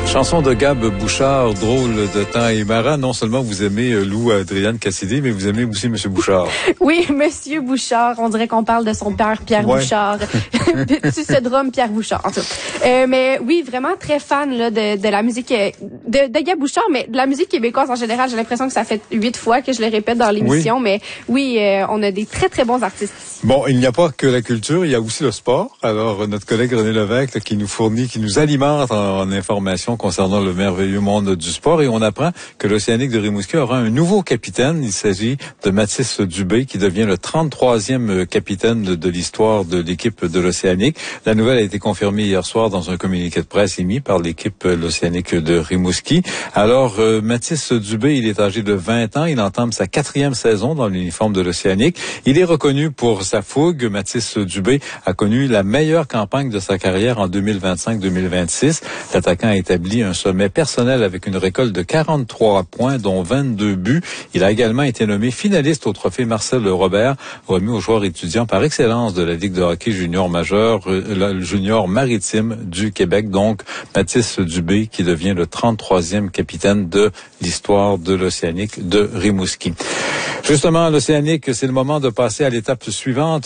Chanson de Gab Bouchard, drôle de temps et marrant. Non seulement vous aimez Lou Adrienne Cassidy, mais vous aimez aussi M. Bouchard. Oui, M. Bouchard. On dirait qu'on parle de son père, Pierre Bouchard. Ce drum, Pierre Bouchard. En tout cas. Mais oui, vraiment très fan là, de la musique de Gab Bouchard, mais de la musique québécoise en général. J'ai l'impression que ça fait 8 fois que je le répète dans l'émission. Oui. Mais oui, on a des très, très bons artistes ici. Bon, il n'y a pas que la culture, il y a aussi le sport. Alors, notre collègue René Lévesque là, qui nous alimente en informations concernant le merveilleux monde du sport. Et on apprend que l'Océanique de Rimouski aura un nouveau capitaine. Il s'agit de Mathis Dubé, qui devient le 33e capitaine de l'histoire de l'équipe de l'Océanique. La nouvelle a été confirmée hier soir dans un communiqué de presse émis par l'équipe l'Océanique de Rimouski. Alors, Mathis Dubé, il est âgé de 20 ans. Il entame sa 4e saison dans l'uniforme de l'Océanique. Il est reconnu pour sa fougue. Mathis Dubé a connu la meilleure campagne de sa carrière en 2025-2026. L'attaquant a établi un sommet personnel avec une récolte de 43 points, dont 22 buts. Il a également été nommé finaliste au trophée Marcel Robert, remis aux joueurs étudiants par excellence de la Ligue de hockey junior majeur, le junior maritime du Québec. Donc, Mathis Dubé qui devient le 33e capitaine de l'histoire de l'Océanique de Rimouski. Justement, l'Océanique, c'est le moment de passer à l'étape suivante.